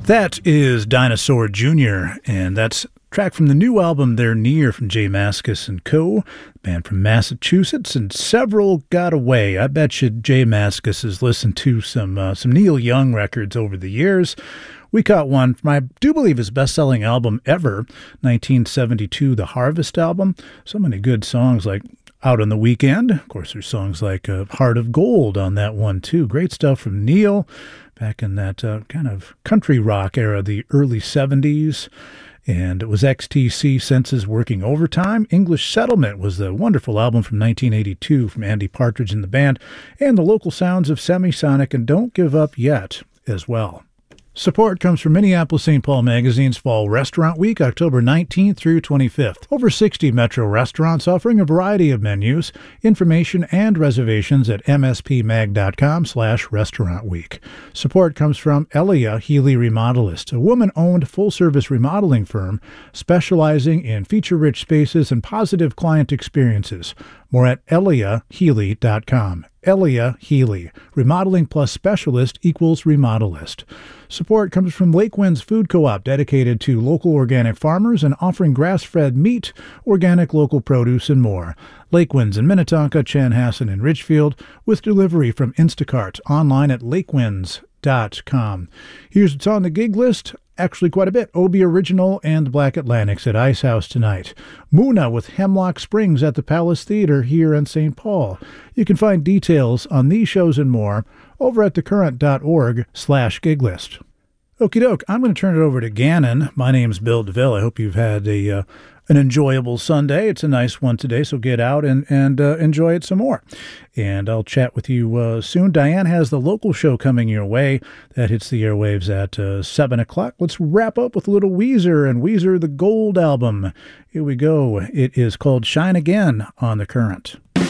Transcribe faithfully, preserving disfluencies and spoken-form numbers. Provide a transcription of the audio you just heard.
That is Dinosaur Junior, and that's a track from the new album They're Near from J Mascis and Co., band from Massachusetts, and several got away. I bet you J Mascis has listened to some uh, some Neil Young records over the years. We caught one from, I do believe, his best-selling album ever, nineteen seventy-two, The Harvest album. So many good songs like Out on the Weekend. Of course, there's songs like uh, Heart of Gold on that one, too. Great stuff from Neil back in that uh, kind of country rock era, the early seventies. And it was X T C, Senses Working Overtime. English Settlement was the wonderful album from nineteen eighty-two from Andy Partridge and the band. And the local sounds of Semisonic and Don't Give Up Yet as well. Support comes from Minneapolis Saint Paul Magazine's Fall Restaurant Week, October nineteenth through twenty-fifth. Over sixty Metro restaurants offering a variety of menus, information, and reservations at mspmag.com slash restaurant week. Support comes from Elia Healy Remodelist, a woman-owned full-service remodeling firm specializing in feature-rich spaces and positive client experiences. More at elia healy dot com. Elia Healy. Remodeling plus specialist equals remodelist. Support comes from Lake Winds Food Co-op, dedicated to local organic farmers and offering grass-fed meat, organic local produce, and more. Lake Winds in Minnetonka, Chanhassen, and Ridgefield, with delivery from Instacart, online at lakewinds dot com. Here's what's on the gig list. Actually quite a bit. Obie Original and Black Atlantics at Ice House tonight. Muna with Hemlock Springs at the Palace Theater here in Saint Paul. You can find details on these shows and more over at thecurrent.org slash gig list. Okie doke, I'm going to turn it over to Gannon. My name's Bill DeVille. I hope you've had a uh, an enjoyable Sunday. It's a nice one today, so get out and, and uh, enjoy it some more. And I'll chat with you uh, soon. Diane has the local show coming your way. That hits the airwaves at uh, seven o'clock. Let's wrap up with a little Weezer and Weezer the Gold album. Here we go. It is called Shine Again on The Current.